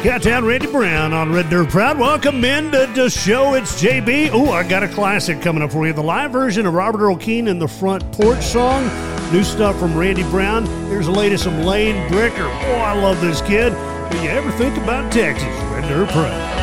Countdown Randy Brown on Red Dirt Proud. Welcome into the show. It's JB. Oh, I got a classic coming up for you. The live version of Robert Earl Keen and the Front Porch song. New stuff from Randy Brown. Here's the latest from Lane Bricker. Oh, I love this kid. Do you ever think about Texas? Red Dirt Proud.